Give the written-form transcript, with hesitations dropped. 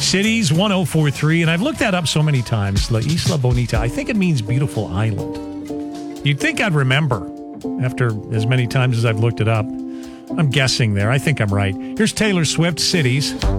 Cities 1043, and I've looked that up so many times. La Isla Bonita. I think it means beautiful island. You'd think I'd remember after as many times as I've looked it up. I'm guessing there. I think I'm right. Here's Taylor Swift, Cities.